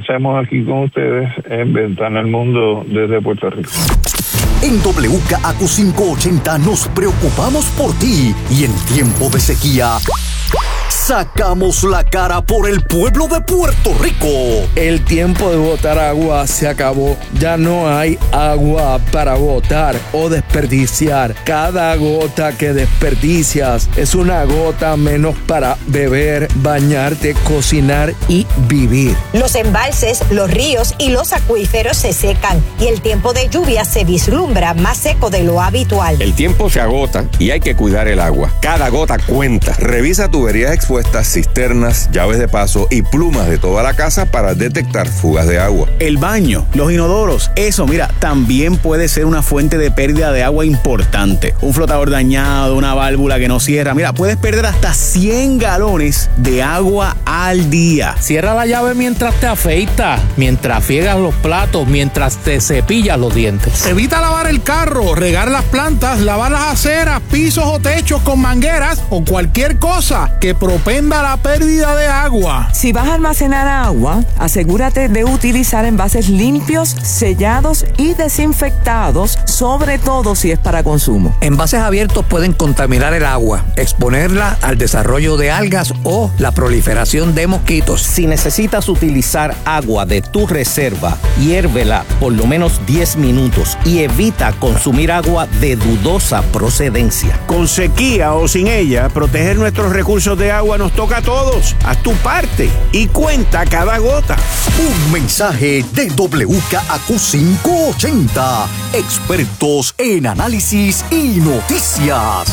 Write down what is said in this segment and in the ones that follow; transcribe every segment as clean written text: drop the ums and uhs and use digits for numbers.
estamos aquí con ustedes en Ventana al Mundo desde Puerto Rico. En WKAQ 580 nos preocupamos por ti y en tiempo de sequía sacamos la cara por el pueblo de Puerto Rico. El tiempo de botar agua se acabó. Ya no hay agua para botar o desperdiciar. Cada gota que desperdicias es una gota menos para beber, bañarte, cocinar y vivir. Los embalses, los ríos y los acuíferos se secan y el tiempo de lluvia se vislumbra más seco de lo habitual. El tiempo se agota y hay que cuidar el agua. Cada gota cuenta. Revisa tuberías expuestas, cisternas, llaves de paso y plumas de toda la casa para detectar fugas de agua. El baño, los inodoros, eso, mira, también puede ser una fuente de pérdida de agua importante. Un flotador dañado, una válvula que no cierra. Mira, puedes perder hasta 100 galones de agua al día. Cierra la llave mientras te afeitas, mientras friegas los platos, mientras te cepillas los dientes. Evita lavar el carro, regar las plantas, lavar las aceras, pisos o techos con mangueras o cualquier cosa que propenda la pérdida de agua. Si vas a almacenar agua, asegúrate de utilizar envases limpios, sellados y desinfectados, sobre todo si es para consumo. Envases abiertos pueden contaminar el agua, exponerla al desarrollo de algas o la proliferación de mosquitos. Si necesitas utilizar agua de tu reserva, hiérvela por lo menos 10 minutos y evita consumir agua de dudosa procedencia. Con sequía o sin ella, proteger nuestros recursos de agua nos toca a todos. Haz tu parte y cuenta cada gota. Un mensaje de WKAQ 580. Expertos en análisis y noticias.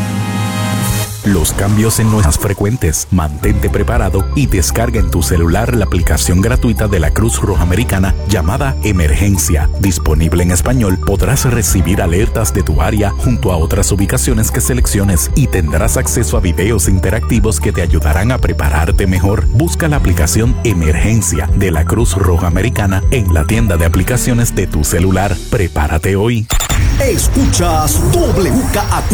Los cambios en nuestras frecuentes. Mantente preparado y descarga en tu celular la aplicación gratuita de la Cruz Roja Americana llamada Emergencia. Disponible en español, podrás recibir alertas de tu área junto a otras ubicaciones que selecciones y tendrás acceso a videos interactivos que te ayudarán a prepararte mejor. Busca la aplicación Emergencia de la Cruz Roja Americana en la tienda de aplicaciones de tu celular. Prepárate hoy. Escuchas WKAQ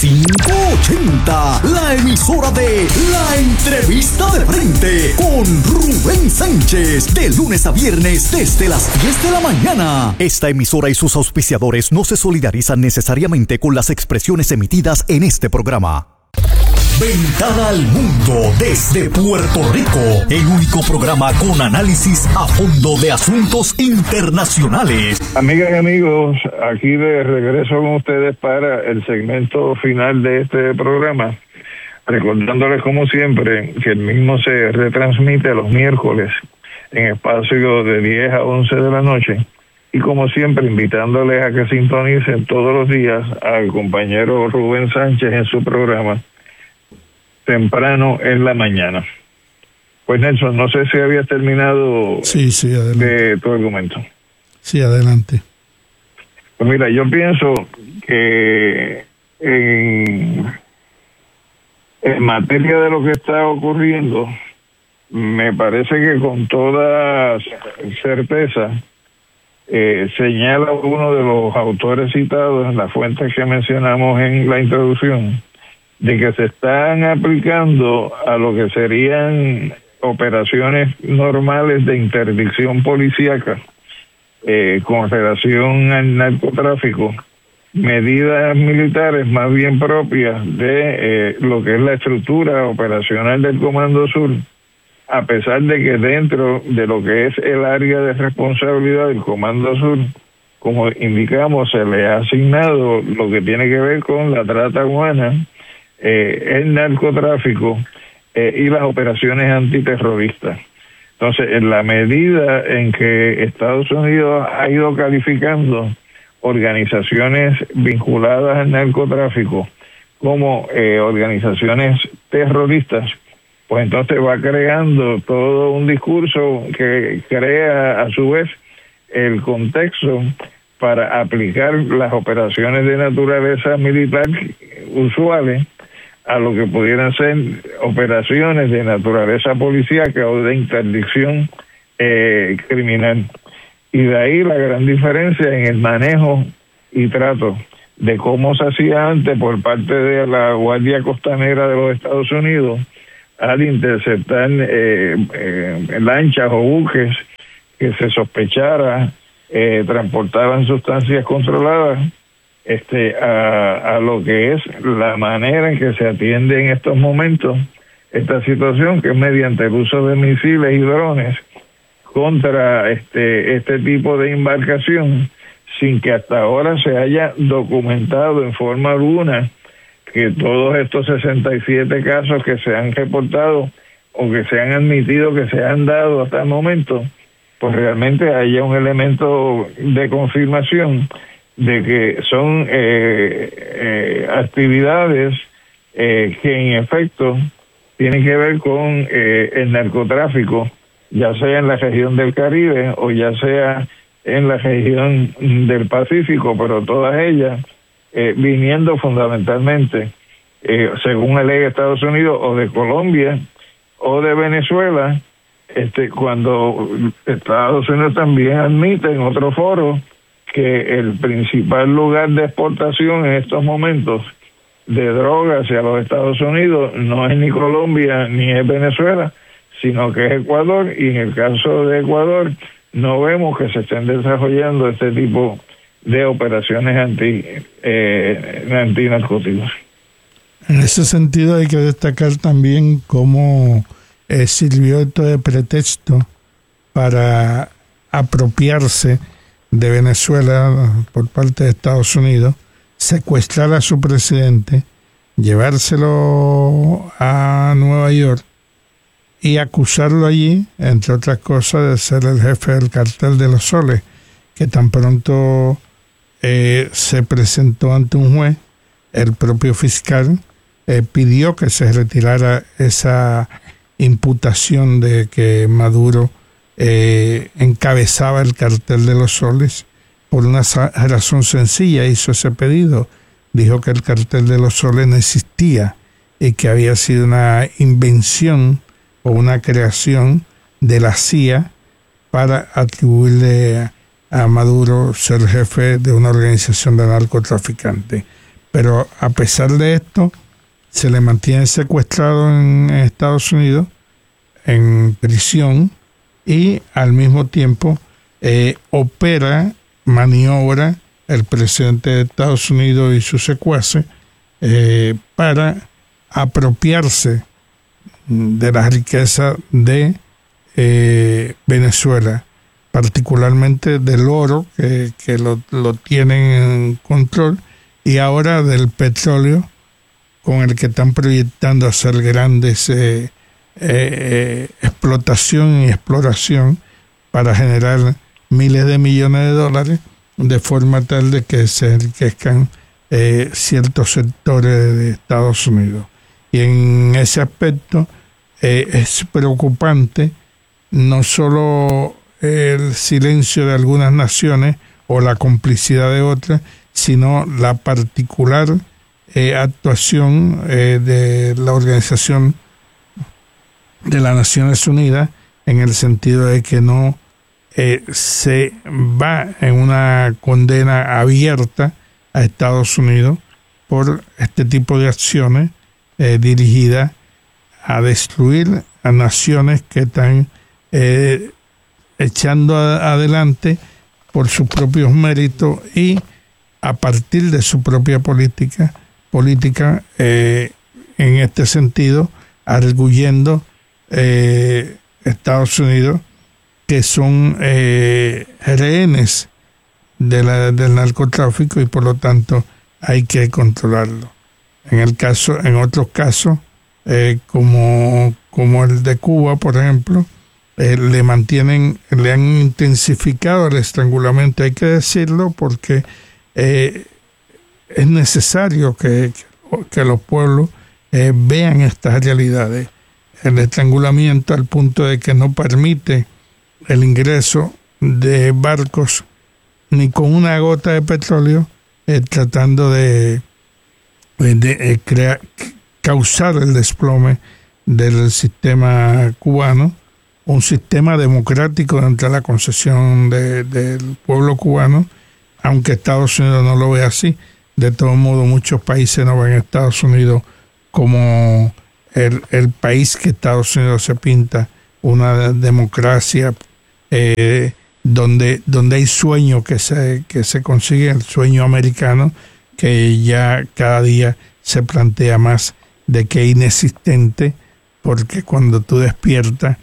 580, la emisora de La Entrevista de Frente con Rubén Sánchez, de lunes a viernes desde las 10 de la mañana. Esta emisora y sus auspiciadores no se solidarizan necesariamente con las expresiones emitidas en este programa. Ventana al Mundo desde Puerto Rico, el único programa con análisis a fondo de asuntos internacionales. Amigas y amigos, aquí de regreso con ustedes para el segmento final de este programa, recordándoles como siempre que el mismo se retransmite los miércoles en espacio de 10 a 11 de la noche y como siempre invitándoles a que sintonicen todos los días al compañero Rubén Sánchez en su programa temprano en la mañana. Pues Nelson, no sé si habías terminado de tu argumento. Sí, adelante. Pues mira, yo pienso que en materia de lo que está ocurriendo, me parece que con toda certeza señala uno de los autores citados en las fuentes que mencionamos en la introducción, de que se están aplicando a lo que serían operaciones normales de interdicción policíaca con relación al narcotráfico, medidas militares más bien propias de lo que es la estructura operacional del Comando Sur, a pesar de que dentro de lo que es el área de responsabilidad del Comando Sur, como indicamos, se le ha asignado lo que tiene que ver con la trata humana, el narcotráfico y las operaciones antiterroristas. Entonces, en la medida en que Estados Unidos ha ido calificando organizaciones vinculadas al narcotráfico como organizaciones terroristas, pues entonces va creando todo un discurso que crea a su vez el contexto para aplicar las operaciones de naturaleza militar usuales a lo que pudieran ser operaciones de naturaleza policíaca o de interdicción criminal. Y de ahí la gran diferencia en el manejo y trato de cómo se hacía antes por parte de la Guardia Costanera de los Estados Unidos al interceptar lanchas o buques que se sospechara transportaban sustancias controladas, a lo que es la manera en que se atiende en estos momentos esta situación, que es mediante el uso de misiles y drones contra este tipo de embarcación, sin que hasta ahora se haya documentado en forma alguna que todos estos 67 casos que se han reportado o que se han admitido que se han dado hasta el momento, pues realmente haya un elemento de confirmación de que son actividades que en efecto tienen que ver con el narcotráfico, ya sea en la región del Caribe o ya sea en la región del Pacífico, pero todas ellas viniendo fundamentalmente, según la ley de Estados Unidos, o de Colombia o de Venezuela, cuando Estados Unidos también admite en otro foro que el principal lugar de exportación en estos momentos de drogas hacia los Estados Unidos no es ni Colombia ni es Venezuela, sino que es Ecuador, y en el caso de Ecuador no vemos que se estén desarrollando este tipo de operaciones antinarcóticos. En ese sentido hay que destacar también cómo sirvió esto de pretexto para apropiarse de Venezuela por parte de Estados Unidos, secuestrar a su presidente, llevárselo a Nueva York y acusarlo allí, entre otras cosas, de ser el jefe del cartel de los soles, que tan pronto se presentó ante un juez, el propio fiscal pidió que se retirara esa imputación de que Maduro encabezaba el cartel de los soles. Por una razón sencilla hizo ese pedido. Dijo que el cartel de los soles no existía y que había sido una invención o una creación de la CIA para atribuirle a Maduro ser jefe de una organización de narcotraficantes. Pero a pesar de esto, se le mantiene secuestrado en Estados Unidos, en prisión, y al mismo tiempo maniobra el presidente de Estados Unidos y sus secuaces para apropiarse de la riqueza de Venezuela, particularmente del oro que lo tienen en control, y ahora del petróleo, con el que están proyectando hacer grandes explotación y exploración para generar miles de millones de dólares, de forma tal de que se enriquezcan ciertos sectores de Estados Unidos. Y en ese aspecto es preocupante no solo el silencio de algunas naciones o la complicidad de otras, sino la particular actuación de la Organización de las Naciones Unidas, en el sentido de que no se va en una condena abierta a Estados Unidos por este tipo de acciones dirigidas a destruir a naciones que están echando adelante por sus propios méritos y a partir de su propia política en este sentido, arguyendo Estados Unidos que son rehenes del narcotráfico y por lo tanto hay que controlarlo. En otros casos, como el de Cuba, por ejemplo, le han intensificado el estrangulamiento, hay que decirlo, porque es necesario que los pueblos vean estas realidades. El estrangulamiento al punto de que no permite el ingreso de barcos ni con una gota de petróleo, tratando de causar el desplome del sistema cubano, un sistema democrático dentro de la concesión del pueblo cubano, aunque Estados Unidos no lo ve así. De todo modo, muchos países no ven a Estados Unidos como el país que Estados Unidos se pinta, una democracia donde hay sueño que se consigue, el sueño americano, que ya cada día se plantea más de que es inexistente, porque cuando tú despiertas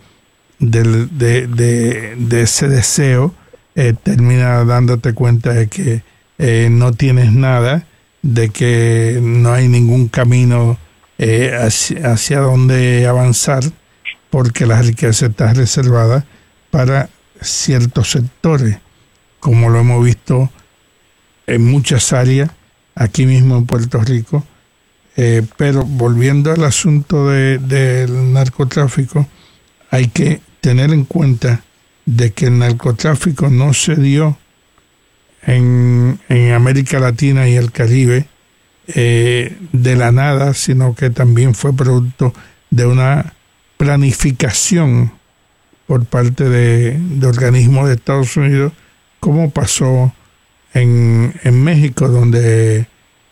de ese deseo, termina dándote cuenta de que no tienes nada, de que no hay ningún camino hacia donde avanzar, porque la riqueza está reservada para ciertos sectores, como lo hemos visto en muchas áreas, aquí mismo en Puerto Rico. Pero volviendo al asunto del narcotráfico, hay que tener en cuenta de que el narcotráfico no se dio en América Latina y el Caribe de la nada, sino que también fue producto de una planificación por parte de organismos de Estados Unidos, como pasó en México, donde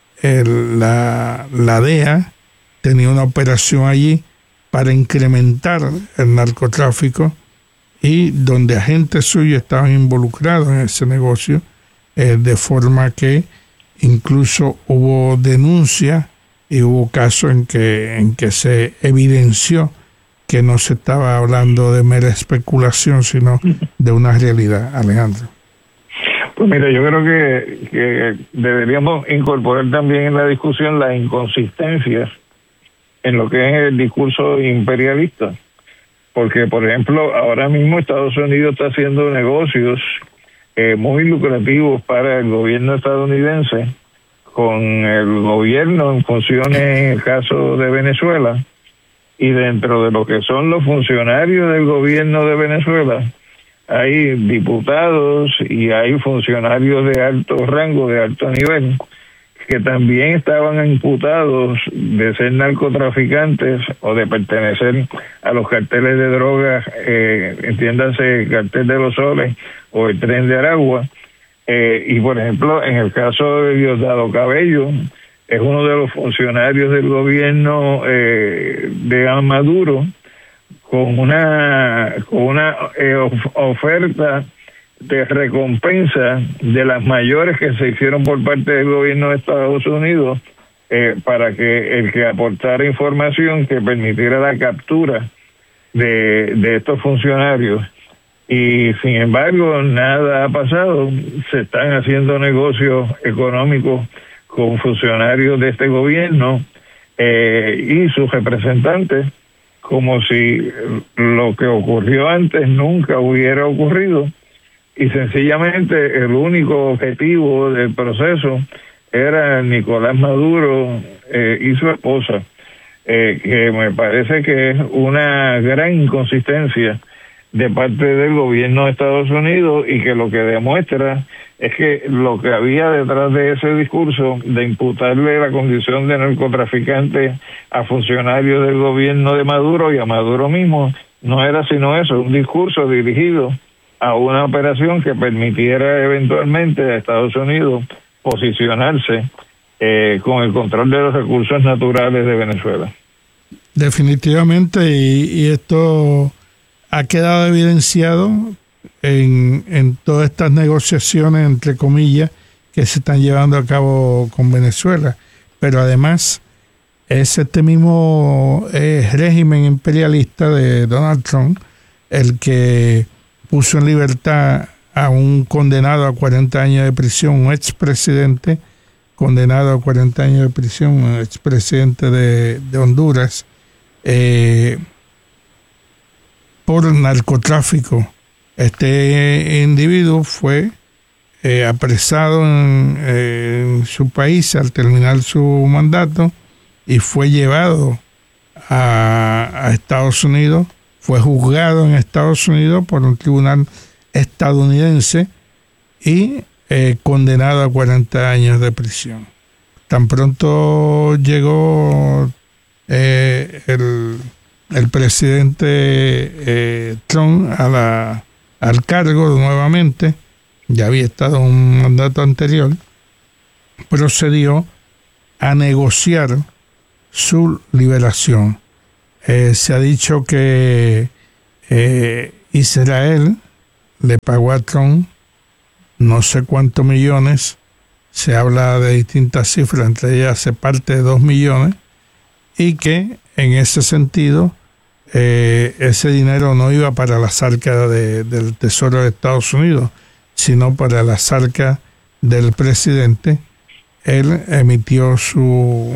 la DEA tenía una operación allí para incrementar el narcotráfico, y donde agentes suyos estaban involucrados en ese negocio, de forma que incluso hubo denuncia y hubo casos en que se evidenció que no se estaba hablando de mera especulación, sino de una realidad. Alejandro. Pues mira, yo creo que deberíamos incorporar también en la discusión las inconsistencias en lo que es el discurso imperialista. Porque, por ejemplo, ahora mismo Estados Unidos está haciendo negocios muy lucrativos para el gobierno estadounidense con el gobierno en funciones en el caso de Venezuela, y dentro de lo que son los funcionarios del gobierno de Venezuela hay diputados y hay funcionarios de alto rango, de alto nivel, que también estaban imputados de ser narcotraficantes o de pertenecer a los carteles de drogas, entiéndase el cartel de los Soles o el Tren de Aragua. Y por ejemplo, en el caso de Diosdado Cabello, es uno de los funcionarios del gobierno de Maduro, con una oferta de recompensa de las mayores que se hicieron por parte del gobierno de Estados Unidos, para que el que aportara información que permitiera la captura de estos funcionarios. Y sin embargo nada ha pasado. Se están haciendo negocios económicos con funcionarios de este gobierno y sus representantes, como si lo que ocurrió antes nunca hubiera ocurrido, y sencillamente el único objetivo del proceso era Nicolás Maduro y su esposa, que me parece que es una gran inconsistencia de parte del gobierno de Estados Unidos, y que lo que demuestra es que lo que había detrás de ese discurso de imputarle la condición de narcotraficante a funcionarios del gobierno de Maduro y a Maduro mismo no era sino eso, un discurso dirigido a una operación que permitiera eventualmente a Estados Unidos posicionarse con el control de los recursos naturales de Venezuela. Definitivamente, y esto ha quedado evidenciado en todas estas negociaciones, entre comillas, que se están llevando a cabo con Venezuela. Pero además es este mismo régimen imperialista de Donald Trump el que puso en libertad a un condenado a 40 años de prisión, un expresidente condenado a 40 años de prisión, un expresidente de Honduras, por narcotráfico. Este individuo fue apresado en su país al terminar su mandato y fue llevado a Estados Unidos, fue juzgado en Estados Unidos por un tribunal estadounidense y condenado a 40 años de prisión. Tan pronto llegó el presidente Trump al cargo nuevamente, ya había estado en un mandato anterior, procedió a negociar su liberación. Se ha dicho que Israel le pagó a Trump no sé cuántos millones, se habla de distintas cifras, entre ellas se parte de 2 millones, y que en ese sentido ese dinero no iba para las arcas del Tesoro de Estados Unidos, sino para las arcas del presidente. Él emitió su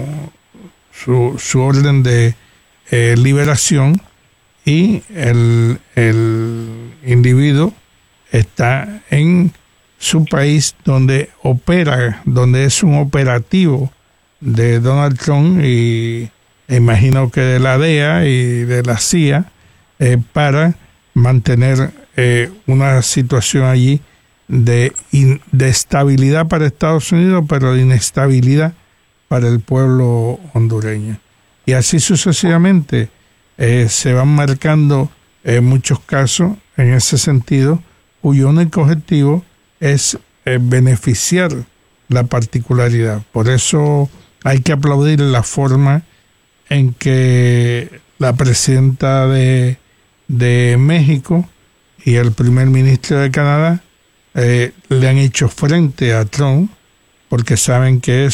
orden de liberación, y el individuo está en su país donde opera, donde es un operativo de Donald Trump y imagino que de la DEA y de la CIA, para mantener una situación allí de estabilidad para Estados Unidos, pero de inestabilidad para el pueblo hondureño. Y así sucesivamente se van marcando muchos casos en ese sentido, cuyo único objetivo es beneficiar la particularidad. Por eso hay que aplaudir la forma en que la presidenta de México y el primer ministro de Canadá le han hecho frente a Trump, porque saben que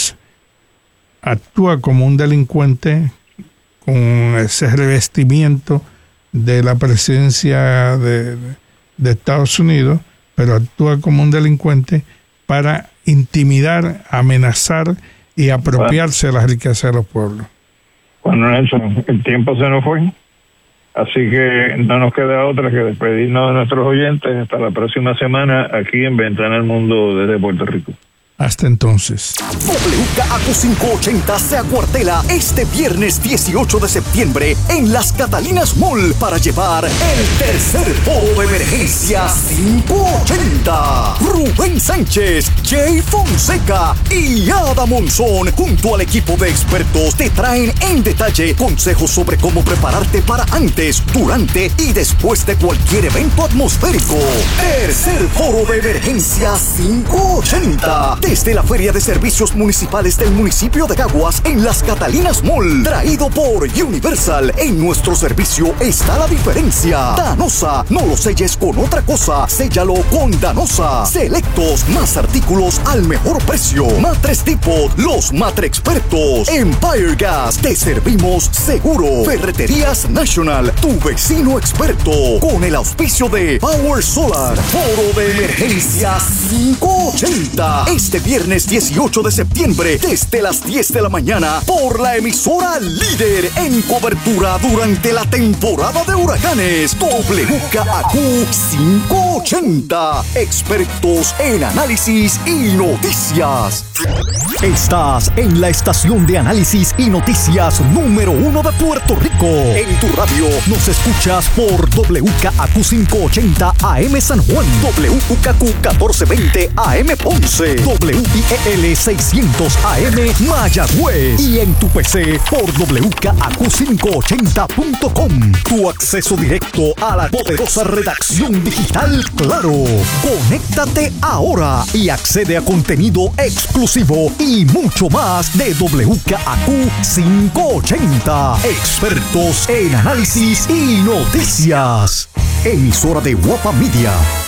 actúa como un delincuente con ese revestimiento de la presidencia de Estados Unidos, pero actúa como un delincuente para intimidar, amenazar y apropiarse de las riquezas de los pueblos. Bueno, Nelson, el tiempo se nos fue, así que no nos queda otra que despedirnos de nuestros oyentes hasta la próxima semana aquí en Ventana al Mundo desde Puerto Rico. Hasta entonces. WKAQ 580 se acuartela este viernes 18 de septiembre en Las Catalinas Mall para llevar el tercer foro de emergencia 580. Rubén Sánchez, Jay Fonseca y Ada Monzón, junto al equipo de expertos, te traen en detalle consejos sobre cómo prepararte para antes, durante y después de cualquier evento atmosférico. Tercer foro de emergencia 580. Desde la Feria de Servicios Municipales del municipio de Caguas en Las Catalinas Mall, traído por Universal. En nuestro servicio está la diferencia. Danosa, no lo selles con otra cosa, séllalo con Danosa. Selectos, más artículos al mejor precio. Matres Depot, los Matre Expertos. Empire Gas, te servimos seguro. Ferreterías National, tu vecino experto. Con el auspicio de Power Solar. Foro de emergencia 580. Este viernes 18 de septiembre, desde las 10 de la mañana, por la emisora líder en cobertura durante la temporada de huracanes. WKAQ 580. Expertos en análisis y noticias. Estás en la estación de análisis y noticias número 1 de Puerto Rico. En tu radio nos escuchas por WKAQ 580 AM San Juan, WKAQ 1420 AM Ponce, WIEL 600 AM Mayagüez y en tu PC por WKAQ580.com. Tu acceso directo a la poderosa redacción digital Claro. Conéctate ahora y accede a contenido exclusivo y mucho más de WKAQ 580. Expertos en análisis y noticias. Emisora de Guapa Media.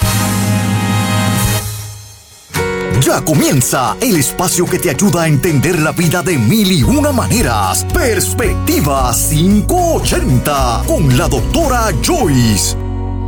Ya comienza el espacio que te ayuda a entender la vida de mil y una maneras. Perspectiva 580 con la doctora Joyce.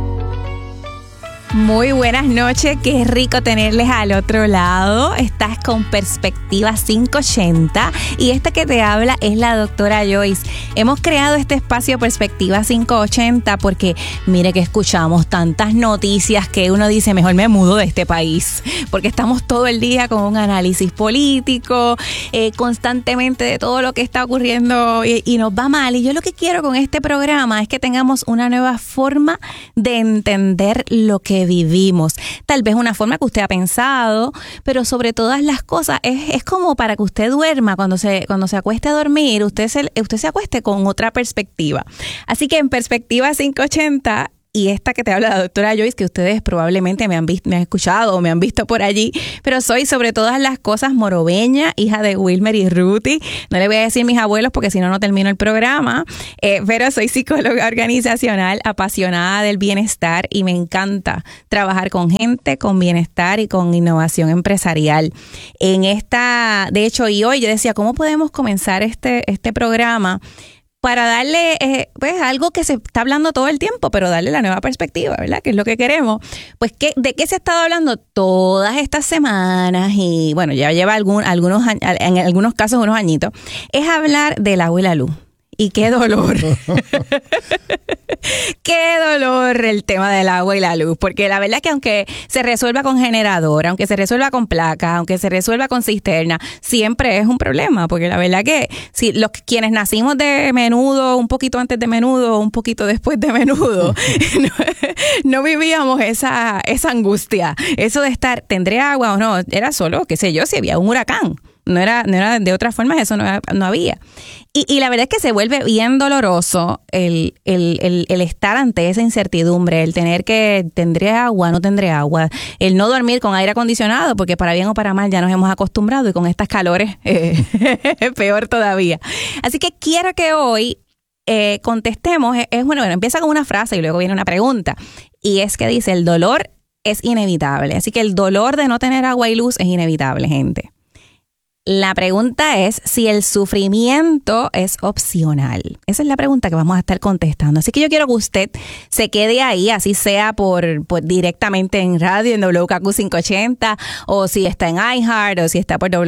Muy buenas noches, qué rico tenerles al otro lado. Estás con Perspectiva 580 y esta que te habla es la doctora Joyce. Hemos creado este espacio Perspectiva 580 porque mire que escuchamos tantas noticias que uno dice mejor me mudo de este país, porque estamos todo el día con un análisis político, constantemente de todo lo que está ocurriendo y nos va mal. Y yo lo que quiero con este programa es que tengamos una nueva forma de entender lo que vivimos. Tal vez una forma que usted ha pensado, pero sobre todas las cosas es como para que usted duerma, cuando se acueste a dormir, usted se acueste con otra perspectiva. Así que en Perspectiva 580 y esta que te habla la doctora Joyce, que ustedes probablemente me han escuchado o me han visto por allí, pero soy sobre todas las cosas morobeña, hija de Wilmer y Ruthie. No le voy a decir mis abuelos porque si no, no termino el programa, pero soy psicóloga organizacional, apasionada del bienestar y me encanta trabajar con gente, con bienestar y con innovación empresarial. De hecho, y hoy yo decía, ¿cómo podemos comenzar este programa para darle pues algo que se está hablando todo el tiempo, pero darle la nueva perspectiva, ¿verdad? Que es lo que queremos. Pues, ¿de qué se ha estado hablando todas estas semanas? Y bueno, ya lleva en algunos casos unos añitos. Es hablar del agua y la luz. Y qué dolor. Qué dolor el tema del agua y la luz, porque la verdad es que aunque se resuelva con generador, aunque se resuelva con placas, aunque se resuelva con cisterna, siempre es un problema, porque la verdad que si quienes nacimos de menudo, un poquito antes de menudo, un poquito después de menudo, no vivíamos esa angustia, eso de estar, ¿tendré agua o no? Era solo, qué sé yo, si había un huracán. No era de otra forma, eso no había. Y la verdad es que se vuelve bien doloroso el estar ante esa incertidumbre, el tener que, ¿tendré agua, no tendré agua? El no dormir con aire acondicionado, porque para bien o para mal ya nos hemos acostumbrado y con estas calores peor todavía. Así que quiero que hoy contestemos, bueno, empieza con una frase y luego viene una pregunta. Y es que dice, el dolor es inevitable. Así que el dolor de no tener agua y luz es inevitable, gente. La pregunta es si el sufrimiento es opcional. Esa es la pregunta que vamos a estar contestando. Así que yo quiero que usted se quede ahí, así sea por directamente en radio, en WKQ 580, o si está en iHeart, o si está por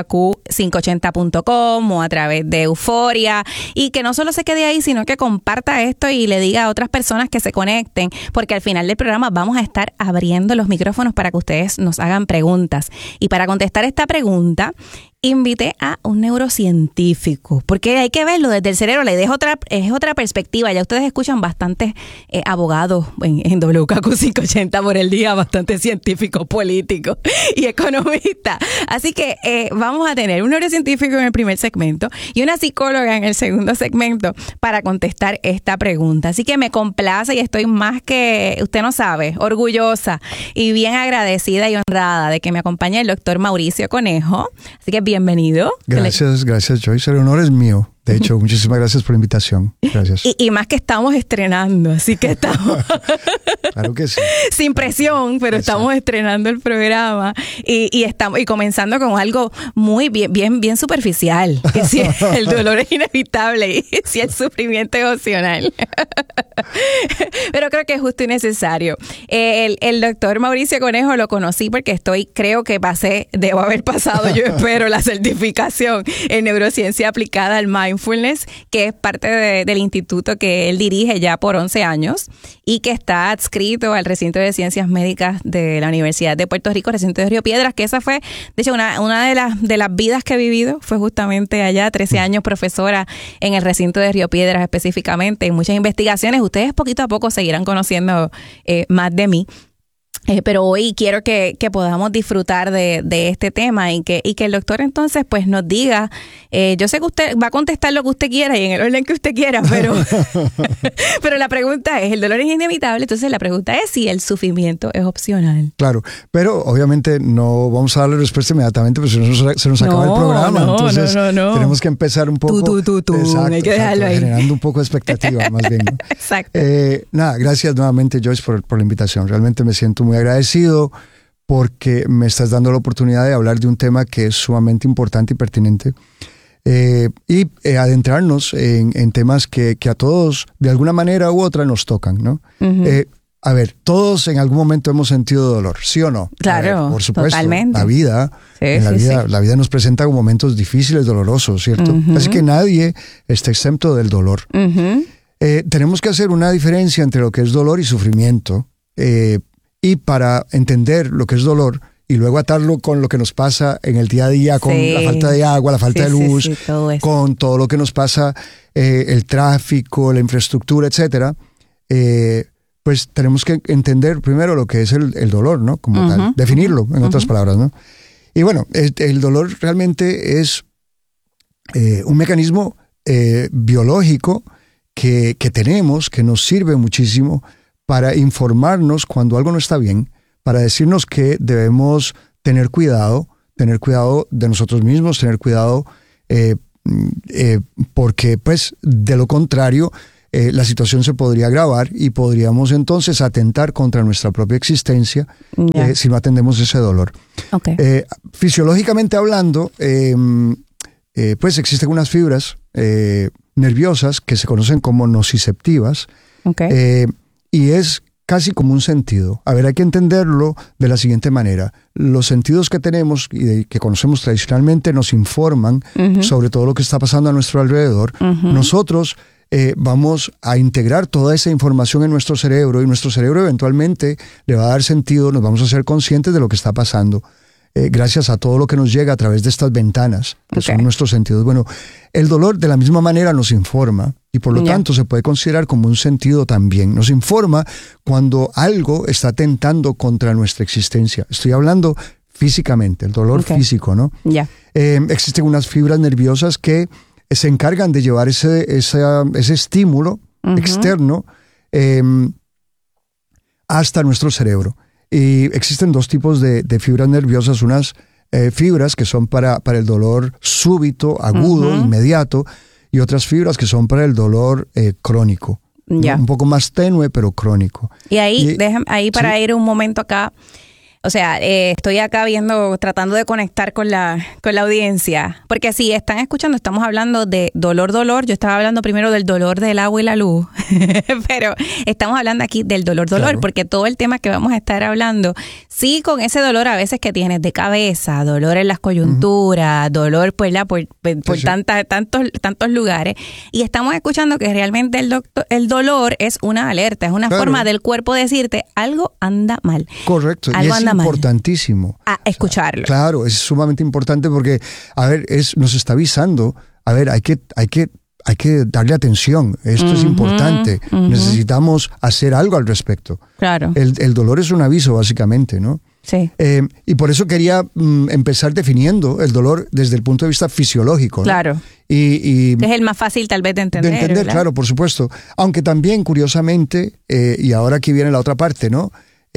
WKQ580.com, o a través de Euforia. Y que no solo se quede ahí, sino que comparta esto y le diga a otras personas que se conecten, porque al final del programa vamos a estar abriendo los micrófonos para que ustedes nos hagan preguntas. Y para contestar esta pregunta, invité a un neurocientífico, porque hay que verlo desde el cerebro, es otra perspectiva. Ya ustedes escuchan bastantes abogados en WKQ 580 por el día, bastantes científicos, políticos y economistas. Así que vamos a tener un neurocientífico en el primer segmento y una psicóloga en el segundo segmento para contestar esta pregunta. Así que me complace y estoy más que, usted no sabe, orgullosa y bien agradecida y honrada de que me acompañe el doctor Mauricio Conejo. Así que bienvenido. Gracias Joyce. El honor es mío. De hecho, muchísimas gracias por la invitación. Gracias. Y más que estamos estrenando, así que estamos... Claro que sí. Sin presión, pero exacto, estamos estrenando el programa y comenzando con algo muy bien superficial. Que si el dolor es inevitable y si el sufrimiento es opcional. Pero creo que es justo y necesario. El doctor Mauricio Conejo lo conocí porque debo haber pasado, yo espero, la certificación en neurociencia aplicada al mindfulness, que es parte del instituto que él dirige ya por 11 años y que está adscrito al recinto de ciencias médicas de la Universidad de Puerto Rico, recinto de Río Piedras, que esa fue, de hecho, una de las vidas que he vivido, fue justamente allá, 13 años profesora en el recinto de Río Piedras específicamente, en muchas investigaciones. Ustedes poquito a poco seguirán conociendo más de mí. Pero hoy quiero que podamos disfrutar de este tema y que el doctor entonces pues nos diga, yo sé que usted va a contestar lo que usted quiera y en el orden que usted quiera, pero la pregunta es, el dolor es inevitable, entonces la pregunta es si el sufrimiento es opcional. Claro, pero obviamente no vamos a darle respuesta inmediatamente, porque se nos acaba el programa, entonces tenemos que empezar un poco. Exacto, hay que dejarlo ahí. Generando un poco de expectativa más bien, ¿no? Exacto. Gracias nuevamente, Joyce, por la invitación. Realmente me siento muy agradecido porque me estás dando la oportunidad de hablar de un tema que es sumamente importante y pertinente y adentrarnos en temas que a todos de alguna manera u otra nos tocan, ¿no? Uh-huh. A ver, todos en algún momento hemos sentido dolor, ¿sí o no? Claro, por supuesto. Totalmente. La vida nos presenta con momentos difíciles, dolorosos, ¿cierto? Uh-huh. Así que nadie está exento del dolor. Uh-huh. Tenemos que hacer una diferencia entre lo que es dolor y sufrimiento. Y para entender lo que es dolor y luego atarlo con lo que nos pasa en el día a día, con la falta de agua, la falta de luz, con todo lo que nos pasa, el tráfico, la infraestructura, etcétera, pues tenemos que entender primero lo que es el dolor, ¿no? Como tal, definirlo, en otras palabras, ¿no? Y bueno, el dolor realmente es un mecanismo biológico que tenemos, que nos sirve muchísimo para informarnos cuando algo no está bien, para decirnos que debemos tener cuidado de nosotros mismos, tener cuidado porque pues de lo contrario la situación se podría agravar y podríamos entonces atentar contra nuestra propia existencia si no atendemos ese dolor. Okay. Fisiológicamente hablando, pues existen unas fibras nerviosas que se conocen como nociceptivas, y es casi como un sentido. A ver, hay que entenderlo de la siguiente manera. Los sentidos que tenemos y que conocemos tradicionalmente nos informan sobre todo lo que está pasando a nuestro alrededor. Nosotros vamos a integrar toda esa información en nuestro cerebro y nuestro cerebro eventualmente le va a dar sentido, nos vamos a ser conscientes de lo que está pasando. Gracias a todo lo que nos llega a través de estas ventanas, que son nuestros sentidos. Bueno, el dolor de la misma manera nos informa y por lo tanto se puede considerar como un sentido también. Nos informa cuando algo está atentando contra nuestra existencia. Estoy hablando físicamente, el dolor físico, ¿no? Existen unas fibras nerviosas que se encargan de llevar ese estímulo externo hasta nuestro cerebro. Y existen dos tipos de fibras nerviosas, unas fibras que son para el dolor súbito, agudo, inmediato, y otras fibras que son para el dolor crónico. ¿No? Un poco más tenue, pero crónico. Y ahí, para ir un momento acá, o sea, estoy acá tratando de conectar con la audiencia, porque si están escuchando, estamos hablando de dolor. Yo estaba hablando primero del dolor del agua y la luz, pero estamos hablando aquí del dolor, porque todo el tema que vamos a estar hablando, sí, con ese dolor a veces que tienes de cabeza, dolor en las coyunturas, dolor por tantos lugares, y estamos escuchando que realmente el dolor es una alerta, es una forma del cuerpo decirte algo anda mal. Correcto. Algo anda mal. Importantísimo. A escucharlo. Claro, es sumamente importante porque, a ver, nos está avisando, a ver, hay que darle atención, esto es importante, necesitamos hacer algo al respecto. Claro. El dolor es un aviso, básicamente, ¿no? Sí. Y por eso quería empezar definiendo el dolor desde el punto de vista fisiológico, ¿no? Claro. Y es el más fácil tal vez de entender. Claro, por supuesto. Aunque también, curiosamente, y ahora aquí viene la otra parte, ¿no?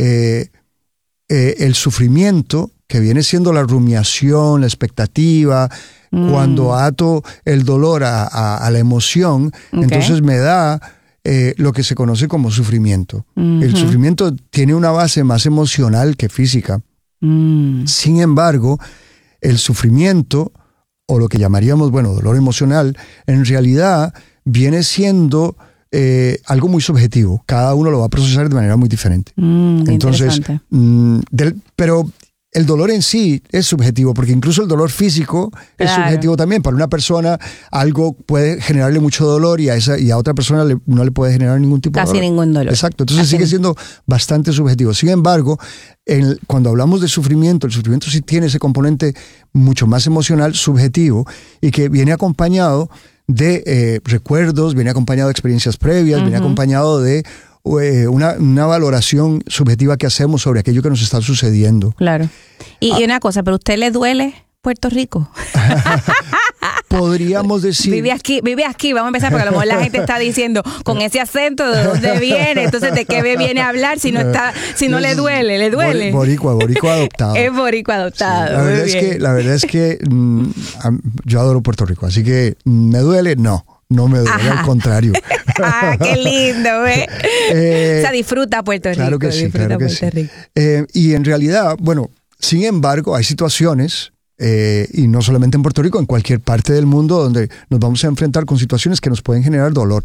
El sufrimiento, que viene siendo la rumiación, la expectativa, cuando ato el dolor a la emoción, entonces me da lo que se conoce como sufrimiento. El sufrimiento tiene una base más emocional que física. Sin embargo, el sufrimiento, o lo que llamaríamos, dolor emocional, en realidad viene siendo algo muy subjetivo. Cada uno lo va a procesar de manera muy diferente. Entonces, pero el dolor en sí es subjetivo, porque incluso el dolor físico es subjetivo también. Para una persona algo puede generarle mucho dolor y a otra persona no le puede generar ningún tipo de dolor. Casi ningún dolor. Exacto. Entonces sigue siendo bastante subjetivo. Sin embargo, cuando hablamos de sufrimiento, el sufrimiento sí tiene ese componente mucho más emocional, subjetivo, y que viene acompañado de recuerdos, viene acompañado de experiencias previas, viene acompañado de una valoración subjetiva que hacemos sobre aquello que nos está sucediendo. Claro. Y una cosa, ¿pero a usted le duele Puerto Rico? Podríamos decir. Vive aquí, vamos a empezar, porque a lo mejor la gente está diciendo, con ese acento, ¿de dónde viene? Entonces, ¿de qué viene a hablar si no le duele? ¿Le duele? Boricua adoptado. Es boricua adoptado. Sí, la verdad es que yo adoro Puerto Rico, así que ¿me duele? No me duele, al contrario. ¡Qué lindo! O sea, disfruta Puerto Rico. Claro que sí, y en realidad, sin embargo, hay situaciones, y no solamente en Puerto Rico, en cualquier parte del mundo donde nos vamos a enfrentar con situaciones que nos pueden generar dolor.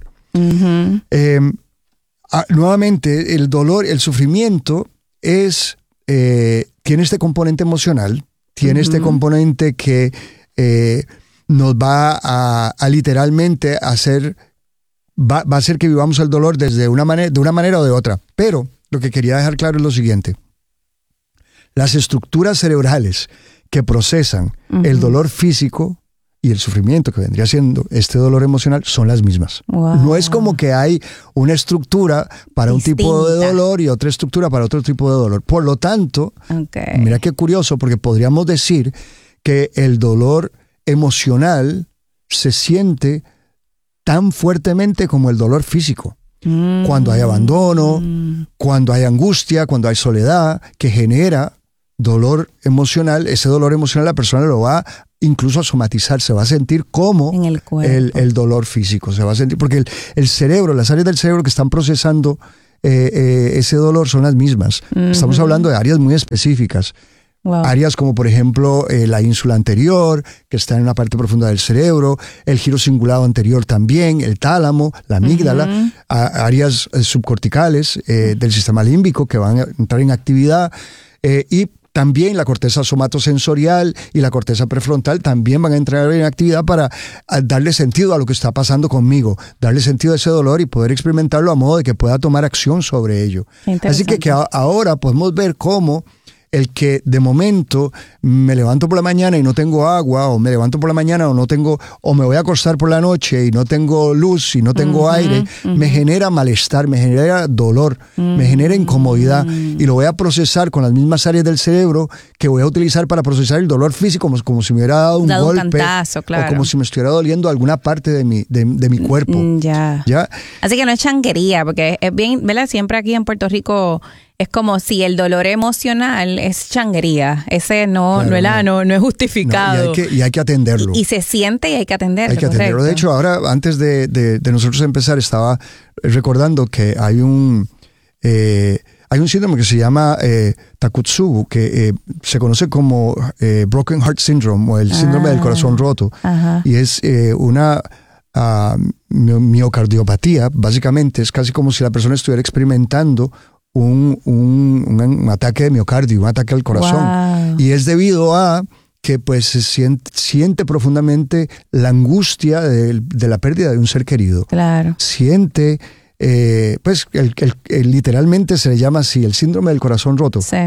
Nuevamente, el dolor, el sufrimiento tiene este componente emocional, tiene este componente que nos va a literalmente hacer, va a hacer que vivamos el dolor de una manera o de otra. Pero lo que quería dejar claro es lo siguiente: las estructuras cerebrales que procesan el dolor físico y el sufrimiento que vendría siendo este dolor emocional son las mismas. Wow. No es como que hay una estructura para distinta, un tipo de dolor y otra estructura para otro tipo de dolor. Por lo tanto, mira qué curioso, porque podríamos decir que el dolor emocional se siente tan fuertemente como el dolor físico. cuando hay abandono, cuando hay angustia, cuando hay soledad, que genera dolor emocional. Ese dolor emocional la persona lo va incluso a somatizar, se va a sentir como en el dolor físico, se va a sentir, porque el cerebro, las áreas del cerebro que están procesando ese dolor son las mismas. Estamos hablando de áreas muy específicas. Wow. Áreas como, por ejemplo, la ínsula anterior, que está en una parte profunda del cerebro, el giro cingulado anterior también, el tálamo, la amígdala, áreas subcorticales del sistema límbico que van a entrar en actividad, y también la corteza somatosensorial y la corteza prefrontal también van a entrar en actividad para darle sentido a lo que está pasando conmigo, darle sentido a ese dolor y poder experimentarlo a modo de que pueda tomar acción sobre ello. Así que ahora podemos ver cómo el que de momento me levanto por la mañana y no tengo agua, o me levanto por la mañana o no tengo, o me voy a acostar por la noche y no tengo luz y no tengo aire, me genera malestar, me genera dolor, me genera incomodidad, y lo voy a procesar con las mismas áreas del cerebro que voy a utilizar para procesar el dolor físico, como si me hubiera dado un golpe, cantazo, claro. O como si me estuviera doliendo alguna parte de mi cuerpo. ¿Ya? Así que no es changuería, porque es bien, ¿verdad? Siempre aquí en Puerto Rico es como si el dolor emocional es changuería. Ese no es justificado. No, y hay que atenderlo. Y se siente y hay que atenderlo. Hay que atenderlo. Correcto. De hecho, ahora, antes de nosotros empezar, estaba recordando que hay un síndrome que se llama Takotsubo, que se conoce como Broken Heart Syndrome, o el síndrome del corazón roto. Y es una miocardiopatía. Básicamente es casi como si la persona estuviera experimentando un ataque de miocardio, un ataque al corazón. Wow. Y es debido a que pues se siente profundamente la angustia de la pérdida de un ser querido. Claro. Siente, pues literalmente se le llama así, el síndrome del corazón roto. Sí.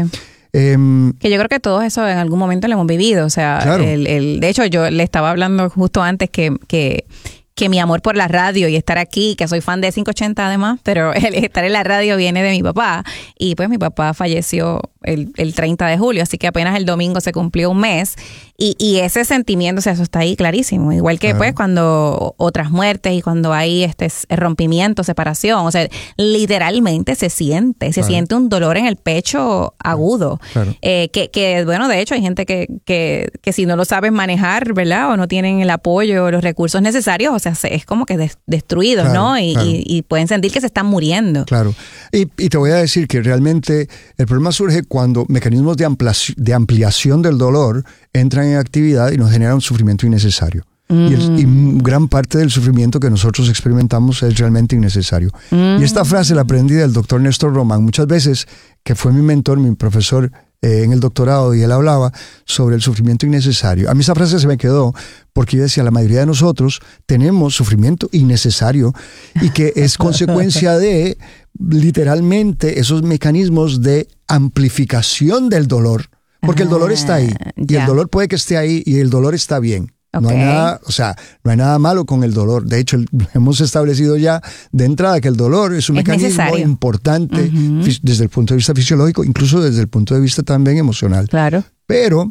Que yo creo que todos eso en algún momento lo hemos vivido. O sea, claro. De hecho, yo le estaba hablando justo antes que mi amor por la radio y estar aquí, que soy fan de 580 además, pero el estar en la radio viene de mi papá. Y pues mi papá falleció el 30 de julio, así que apenas el domingo se cumplió un mes. Y ese sentimiento, o sea, eso está ahí clarísimo. Igual que pues cuando otras muertes y cuando hay rompimiento, separación, o sea, literalmente se siente un dolor en el pecho agudo. Claro. Que bueno, de hecho hay gente que si no lo sabes manejar, ¿verdad? O no tienen el apoyo o los recursos necesarios, o sea, es como que destruidos, claro, ¿no? Y pueden sentir que se están muriendo. Claro. Y te voy a decir que realmente el problema surge cuando mecanismos de ampliación del dolor entran en actividad y nos generan un sufrimiento innecesario. Y gran parte del sufrimiento que nosotros experimentamos es realmente innecesario. Y esta frase la aprendí del doctor Néstor Román muchas veces, que fue mi mentor, mi profesor en el doctorado, y él hablaba sobre el sufrimiento innecesario. A mí esa frase se me quedó porque yo decía, la mayoría de nosotros tenemos sufrimiento innecesario y que es consecuencia de literalmente esos mecanismos de amplificación del dolor, porque el dolor está ahí, y el dolor puede que esté ahí, y el dolor está bien. No hay nada, o sea, no hay nada malo con el dolor. De hecho, hemos establecido ya de entrada que el dolor es un mecanismo necesario, importante desde el punto de vista fisiológico, incluso desde el punto de vista también emocional. Claro. Pero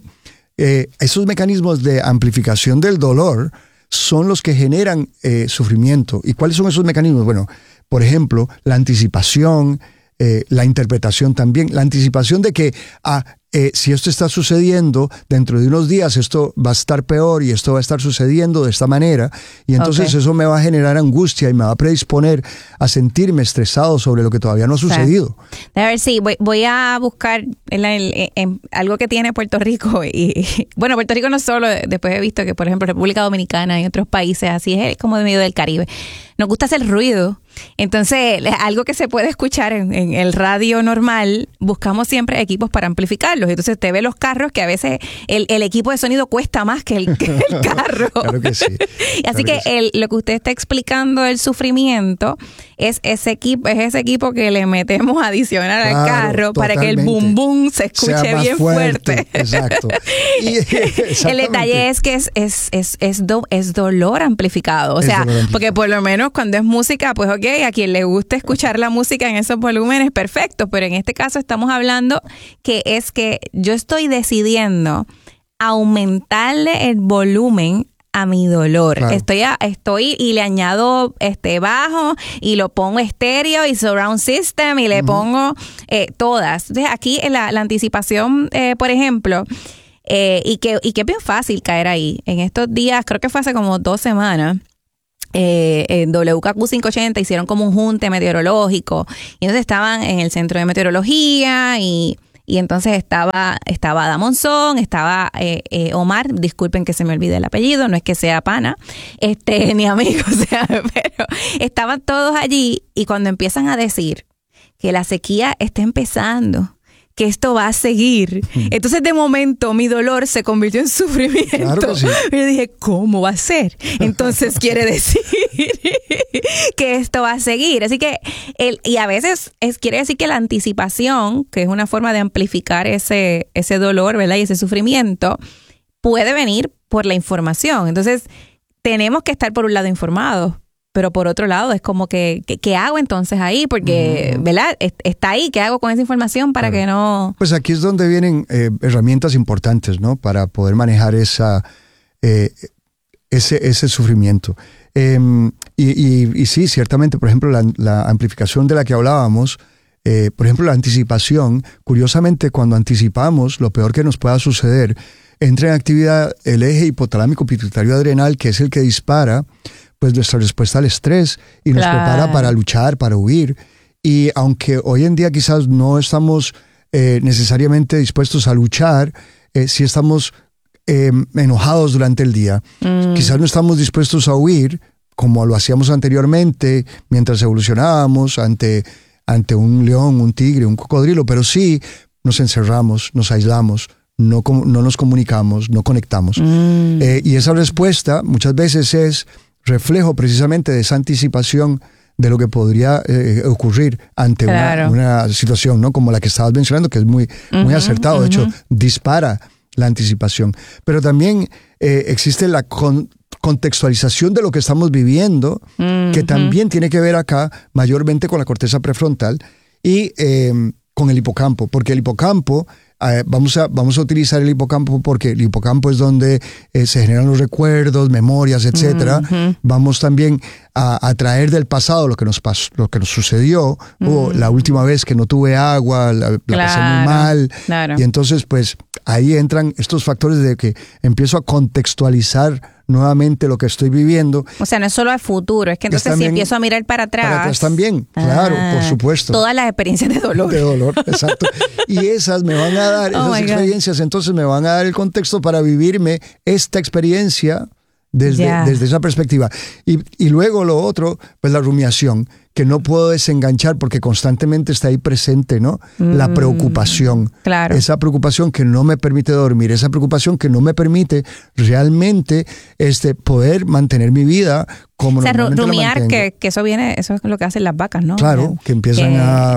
esos mecanismos de amplificación del dolor son los que generan sufrimiento. ¿Y cuáles son esos mecanismos? Bueno, por ejemplo, la anticipación, la interpretación también, la anticipación de que si esto está sucediendo, dentro de unos días esto va a estar peor y esto va a estar sucediendo de esta manera, y entonces eso me va a generar angustia y me va a predisponer a sentirme estresado sobre lo que todavía no ha sucedido. A ver, sí, voy a buscar en algo que tiene Puerto Rico, y bueno, Puerto Rico no solo, después he visto que por ejemplo República Dominicana y otros países así, es como de medio del Caribe, nos gusta hacer ruido. Entonces, algo que se puede escuchar en el radio normal, buscamos siempre equipos para amplificarlos. Entonces, te ve los carros que a veces el equipo de sonido cuesta más que el carro. Claro que sí. Así que lo que usted está explicando del sufrimiento es ese equipo que le metemos adicional al carro para que el boom boom se escuche bien fuerte. Exacto. El detalle es que es dolor amplificado. O sea, porque por lo menos cuando es música, pues a quien le guste escuchar la música en esos volúmenes, perfecto, pero en este caso estamos hablando que es que yo estoy decidiendo aumentarle el volumen a mi dolor. Claro. Estoy y le añado bajo y lo pongo estéreo y surround system y le pongo todas. Entonces aquí la anticipación, por ejemplo, y que es bien fácil caer ahí. En estos días, creo que fue hace como 2 semanas, en WKQ 580 hicieron como un junte meteorológico y entonces estaban en el centro de meteorología y entonces estaba Ada Monzón, estaba Omar, disculpen que se me olvide el apellido, no es que sea pana, ni amigo, o sea, pero estaban todos allí y cuando empiezan a decir que la sequía está empezando, que esto va a seguir. Entonces, de momento, mi dolor se convirtió en sufrimiento. Claro que sí. Y yo dije, ¿cómo va a ser? Entonces, quiere decir que esto va a seguir. Así que, y a veces quiere decir que la anticipación, que es una forma de amplificar ese dolor, ¿verdad? Y ese sufrimiento, puede venir por la información. Entonces, tenemos que estar por un lado informados. Pero por otro lado, es como que ¿qué hago entonces ahí? Porque, ¿verdad? Está ahí. ¿Qué hago con esa información para que no...? Pues aquí es donde vienen herramientas importantes, ¿no? Para poder manejar ese sufrimiento. Y sí, ciertamente, por ejemplo, la amplificación de la que hablábamos, por ejemplo, la anticipación, curiosamente, cuando anticipamos, lo peor que nos pueda suceder, entra en actividad el eje hipotalámico pituitario adrenal, que es el que dispara pues nuestra respuesta al estrés y nos prepara para luchar, para huir. Y aunque hoy en día quizás no estamos necesariamente dispuestos a luchar, sí estamos enojados durante el día. Quizás no estamos dispuestos a huir como lo hacíamos anteriormente mientras evolucionábamos ante un león, un tigre, un cocodrilo, pero sí nos encerramos, nos aislamos, no nos comunicamos, no conectamos. Y esa respuesta muchas veces es reflejo precisamente de esa anticipación de lo que podría ocurrir ante una situación, ¿no? Como la que estabas mencionando, que es muy acertado. De hecho, dispara la anticipación. Pero también existe la contextualización de lo que estamos viviendo, que también tiene que ver acá mayormente con la corteza prefrontal y con el hipocampo, porque el hipocampo, vamos a utilizar el hipocampo porque el hipocampo es donde se generan los recuerdos, memorias, etcétera. Vamos también a traer del pasado lo que nos pasó, lo que nos sucedió, o la última vez que no tuve agua, la pasé muy mal. Y entonces, pues, ahí entran estos factores de que empiezo a contextualizar nuevamente lo que estoy viviendo. O sea, no es solo al futuro, es que entonces también, si empiezo a mirar para atrás. Para atrás también, claro, por supuesto. Todas las experiencias de dolor. De dolor, exacto. Y esas me van a dar, esas experiencias, entonces me van a dar el contexto para vivirme esta experiencia desde esa perspectiva. Y luego lo otro, pues la rumiación, que no puedo desenganchar porque constantemente está ahí presente, ¿no? La preocupación. Claro. Esa preocupación que no me permite dormir, esa preocupación que no me permite realmente poder mantener mi vida como normalmente rumiar, la mantengo. que eso es lo que hacen las vacas, ¿no? Claro, que empiezan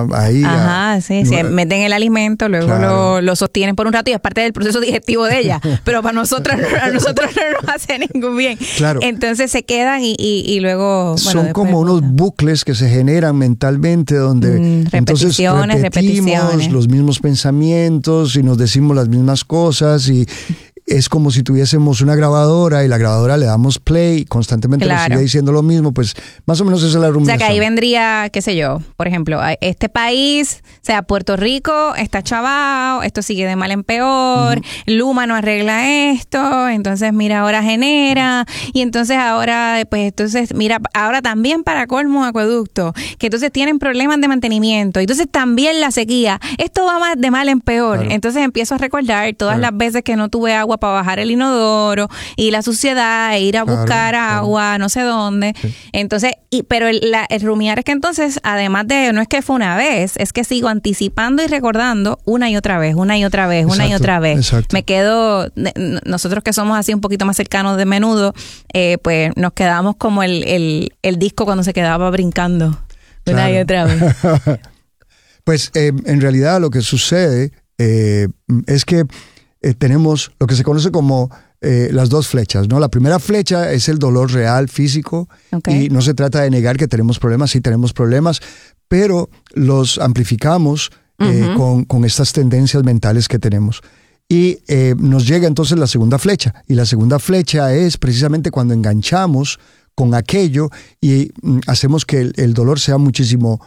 se meten el alimento, luego lo sostienen por un rato y es parte del proceso digestivo de ella, pero para nosotros no nos hace ningún bien. Claro. Entonces se quedan y luego... Son como unos bucles que se generan mentalmente donde entonces repetimos los mismos pensamientos y nos decimos las mismas cosas y es como si tuviésemos una grabadora y la grabadora le damos play y constantemente nos sigue diciendo lo mismo, pues más o menos esa es la rumiación. O sea que ahí vendría, qué sé yo, por ejemplo, este país, o sea, Puerto Rico está chavado, esto sigue de mal en peor, Luma no arregla esto, entonces mira, ahora genera, y entonces ahora, pues entonces mira, ahora también para colmo acueducto, que entonces tienen problemas de mantenimiento, entonces también la sequía, esto va más de mal en peor, entonces empiezo a recordar todas las veces que no tuve agua para bajar el inodoro y la suciedad e ir a buscar agua no sé dónde. Entonces, pero el rumiar es que entonces, además de, no es que fue una vez, es que sigo anticipando y recordando una y otra vez. Exacto. Me quedo, nosotros que somos así un poquito más cercanos de menudo, pues nos quedamos como el disco cuando se quedaba brincando una y otra vez. Pues en realidad lo que sucede es que tenemos lo que se conoce como las dos flechas, ¿no? La primera flecha es el dolor real, físico, y no se trata de negar que tenemos problemas, sí tenemos problemas, pero los amplificamos con estas tendencias mentales que tenemos. Y nos llega entonces la segunda flecha. Y la segunda flecha es precisamente cuando enganchamos con aquello y hacemos que el dolor sea muchísimo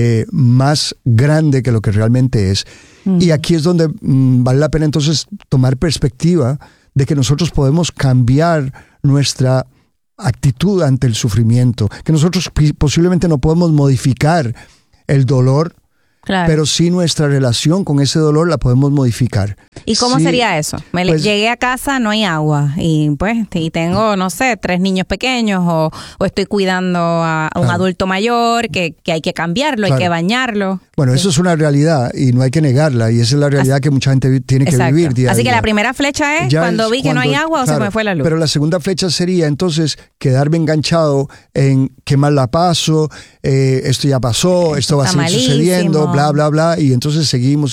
más grande que lo que realmente es. Y aquí es donde vale la pena entonces tomar perspectiva de que nosotros podemos cambiar nuestra actitud ante el sufrimiento, que nosotros posiblemente no podemos modificar el dolor, claro, pero sí nuestra relación con ese dolor la podemos modificar. ¿Y cómo sí, sería eso? Llegué a casa, no hay agua y tengo, no sé, 3 niños pequeños o estoy cuidando a un adulto mayor que hay que cambiarlo, hay que bañarlo. Bueno, eso es una realidad y no hay que negarla y esa es la realidad que mucha gente tiene que vivir día a día. Así que la primera flecha es cuando vi que no hay agua o se me fue la luz. Pero la segunda flecha sería entonces quedarme enganchado en qué mal la paso, esto ya pasó, esto va a seguir sucediendo, bla, bla, bla, y entonces seguimos.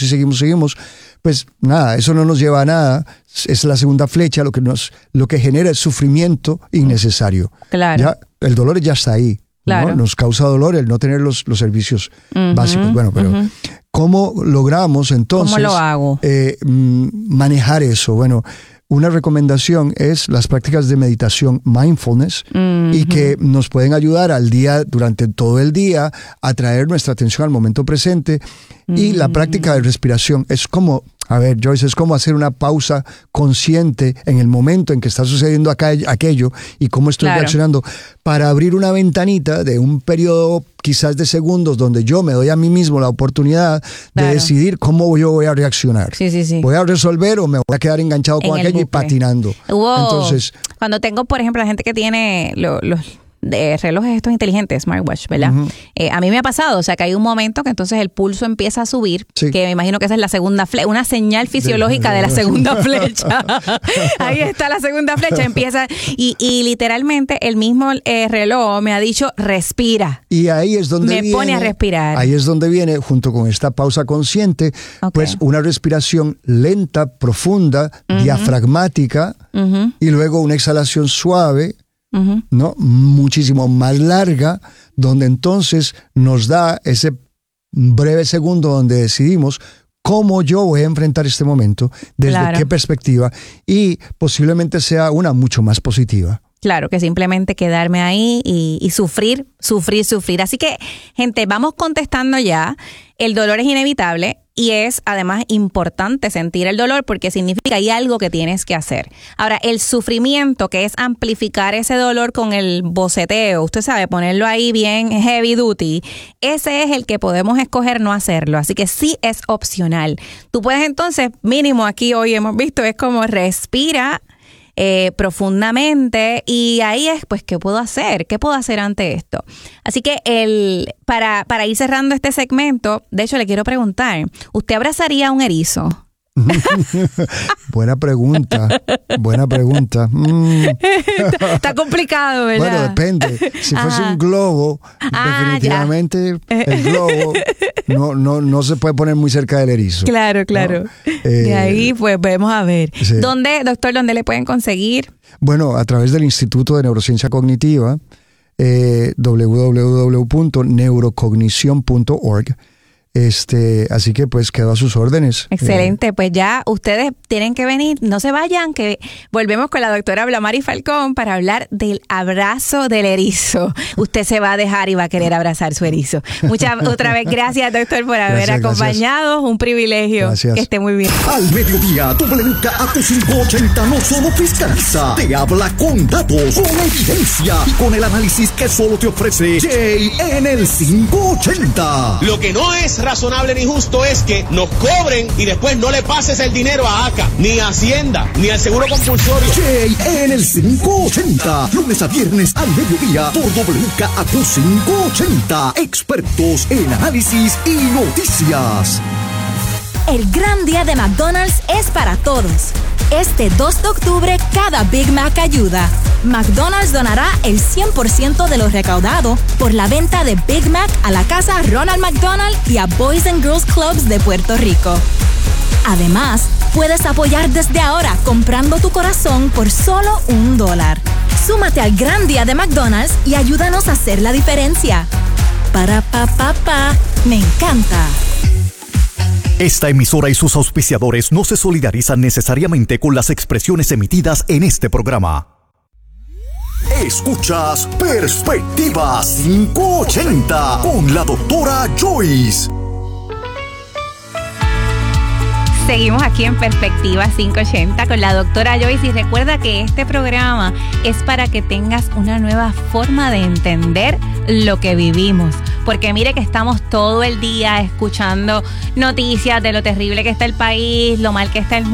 Pues nada, eso no nos lleva a nada. Es la segunda flecha lo que genera el sufrimiento innecesario. Claro. Ya, el dolor ya está ahí. Claro. ¿No? Nos causa dolor el no tener los servicios básicos. Bueno, pero ¿cómo logramos entonces ¿cómo lo hago? Manejar eso? Bueno, una recomendación es las prácticas de meditación mindfulness y que nos pueden ayudar durante todo el día a traer nuestra atención al momento presente. Y la práctica de respiración es como, Joyce, es como hacer una pausa consciente en el momento en que está sucediendo aquello y cómo estoy reaccionando, para abrir una ventanita de un periodo quizás de segundos donde yo me doy a mí mismo la oportunidad de decidir cómo yo voy a reaccionar. Sí. ¿Voy a resolver o me voy a quedar enganchado con aquello y patinando? Entonces, cuando tengo, por ejemplo, la gente que tiene los de relojes estos inteligentes, smartwatch, ¿verdad? A mí me ha pasado, o sea, que hay un momento que entonces el pulso empieza a subir, que me imagino que esa es la segunda flecha, una señal fisiológica de la segunda flecha. Ahí está la segunda flecha, empieza, y literalmente el mismo reloj me ha dicho, respira. Y ahí es donde me pone a respirar. Ahí es donde viene, junto con esta pausa consciente, pues una respiración lenta, profunda, diafragmática, y luego una exhalación suave, ¿no? Muchísimo más larga, donde entonces nos da ese breve segundo donde decidimos cómo yo voy a enfrentar este momento, desde qué perspectiva, y posiblemente sea una mucho más positiva. Claro, que simplemente quedarme ahí y sufrir. Así que, gente, vamos contestando ya. El dolor es inevitable y es además importante sentir el dolor porque significa que hay algo que tienes que hacer. Ahora, el sufrimiento, que es amplificar ese dolor con el boceteo, usted sabe, ponerlo ahí bien heavy duty, ese es el que podemos escoger no hacerlo. Así que sí es opcional. Tú puedes entonces, mínimo aquí hoy hemos visto, es como respira profundamente y ahí es pues ¿qué puedo hacer? ¿Qué puedo hacer ante esto? Así que para ir cerrando este segmento, de hecho le quiero preguntar, ¿usted abrazaría a un erizo? Buena pregunta. Está complicado, ¿verdad? Bueno, depende. Si fuese un globo, definitivamente el globo no se puede poner muy cerca del erizo. Claro. ¿No? De ahí, pues, vamos a ver. Sí. ¿Dónde le pueden conseguir? Bueno, a través del Instituto de Neurociencia Cognitiva, www.neurocognición.org. Así que pues quedo a sus órdenes. Excelente, pues ya ustedes tienen que venir, no se vayan, que volvemos con la doctora Blamari Falcón para hablar del abrazo del erizo. Usted se va a dejar y va a querer abrazar su erizo. Otra vez, gracias doctor por haber acompañado, un privilegio. Gracias. Que esté muy bien. Al mediodía, WKAQ 580 no solo fiscaliza, te habla con datos, con evidencia y con el análisis que solo te ofrece Jay en el 580. Lo que no es razonable ni justo es que nos cobren y después no le pases el dinero a ACA, ni a Hacienda, ni al Seguro Compulsorio. Jay en el 580, lunes a viernes al mediodía por WKAQ 580, expertos en análisis y noticias. El gran día de McDonald's es para todos. Este 2 de octubre, cada Big Mac ayuda. McDonald's donará el 100% de lo recaudado por la venta de Big Mac a la Casa Ronald McDonald y a Boys and Girls Clubs de Puerto Rico. Además, puedes apoyar desde ahora comprando tu corazón por solo $1. Súmate al gran día de McDonald's y ayúdanos a hacer la diferencia. Me encanta. Esta emisora y sus auspiciadores no se solidarizan necesariamente con las expresiones emitidas en este programa. Escuchas Perspectiva 580 con la doctora Joyce. Seguimos aquí en Perspectiva 580 con la doctora Joyce y recuerda que este programa es para que tengas una nueva forma de entender lo que vivimos. Porque mire que estamos todo el día escuchando noticias de lo terrible que está el país, lo mal que está el mundo.